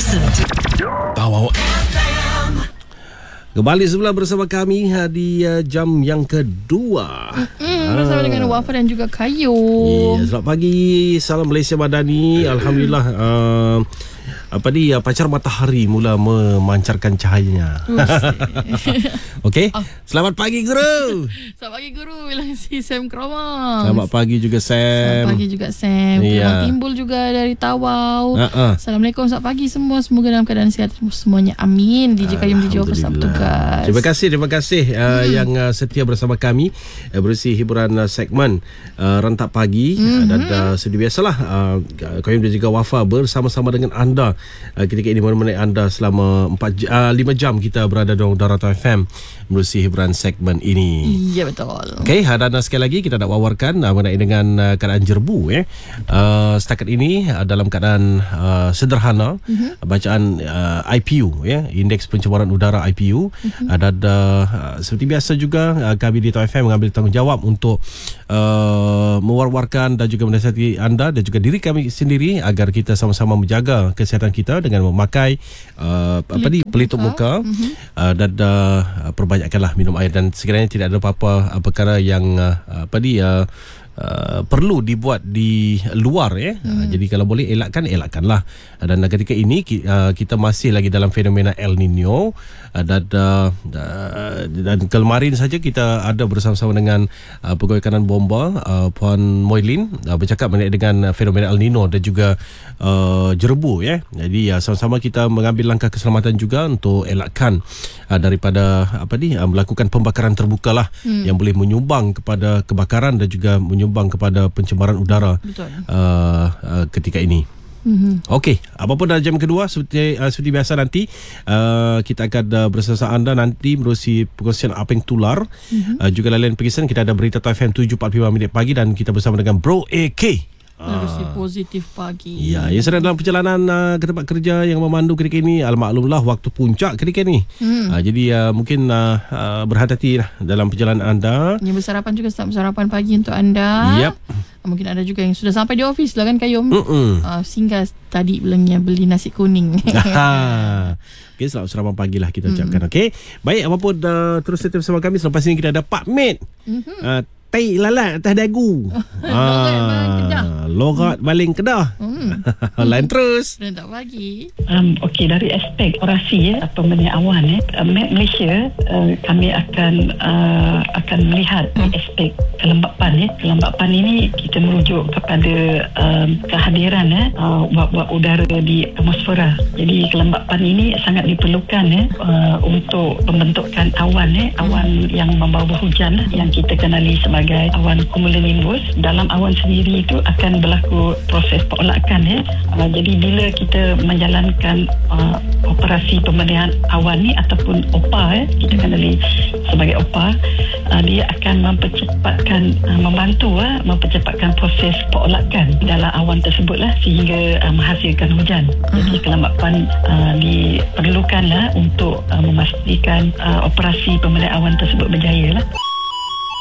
Listen to Power. Kembali semula bersama kami di jam yang kedua. Bersama dengan Wafa dan juga Kayu. Selamat pagi. Salam Malaysia Madani. Alhamdulillah. Pancar matahari mula memancarkan cahayanya. Okey. Selamat pagi guru. Selamat pagi guru. Bilang si Sam Kromas. Selamat pagi juga Sam. Selamat pagi juga Sam. Ya. Timbul juga dari Tawau. Assalamualaikum. Selamat pagi semua. Semoga dalam keadaan sihat semuanya. Amin. DJ Kayu, DJ Wafa, selamat bertugas. Terima kasih yang setia bersama kami berusi hiburan segmen Rentak Pagi. Dan seperti biasalah Kayu dan juga Wafa bersama-sama dengan anda ketika ini menemani anda selama 5 jam kita berada di Darata FM menerusi hiburan segmen ini. Ya, betul. Okey, dan sekali lagi kita nak wawarkan mengenai dengan keadaan jerbu setakat ini dalam keadaan sederhana. Bacaan IPU Indeks Pencemaran Udara IPU. Dan seperti biasa juga kami di FM mengambil tanggungjawab untuk mewar-warkan dan juga menasihati anda dan juga diri kami sendiri agar kita sama-sama menjaga kesihatan kita dengan memakai pelitup muka dan perbanyakkanlah minum air, dan sekiranya tidak ada apa-apa perkara yang perlu dibuat di luar jadi kalau boleh elakkanlah. Dan ketika ini kita masih lagi dalam fenomena El Nino, dan kemarin saja kita ada bersama-sama dengan Pegawai Kanan Bomba Puan Moilin bercakap mengenai dengan fenomena El Nino dan juga jerbu Jadi sama-sama kita mengambil langkah keselamatan juga untuk elakkan daripada melakukan pembakaran terbuka lah yang boleh menyumbang kepada kebakaran dan juga menyumbang kepada pencemaran udara ketika ini. Okey, apapun dalam jam kedua seperti biasa nanti kita akan bersama anda nanti menerusi perkongsian apa yang tular. Juga lain perkongsian kita ada berita TFM 7.45 minit pagi dan kita bersama dengan Bro AK. Menerusi positif pagi. Ya, yang sedang dalam perjalanan ke tempat kerja yang memandu ketika ini, maklumlah waktu puncak ketika ini. Jadi mungkin berhati-hati dalam perjalanan anda. Yang bersarapan juga start sarapan pagi untuk anda. Yep. Mungkin ada juga yang sudah sampai di office lah kan Kayum. Singgah tadi bilangnya beli nasi kuning. Okey, selamat sarapan pagi lah kita ucapkan. Okey, baik, apapun terus tetap bersama kami. Selepas ini kita ada Pak Mate. Tai lalat atas dagu. Logat baling Kedah. Lain terus. Rentak pagi. Okey, dari aspek orasi pemberian awan Met Malaysia kami akan melihat aspek kelembapan Kelembapan ini kita merujuk kepada kehadiran wap-wap udara di atmosfera. Jadi kelembapan ini sangat diperlukan untuk pembentukan awan awan yang membawa hujan yang kita kenali sebagai awan cumulonimbus. Dalam awan sendiri itu akan berlaku proses perolakan jadi bila kita menjalankan operasi pemberian awan ni ataupun OPA kita kenali sebagai OPA, dia akan mempercepatkan proses perolakan dalam awan tersebutlah sehingga menghasilkan hujan. Jadi kelembapan diperlukanlah untuk memastikan operasi pemberian awan tersebut berjaya lah.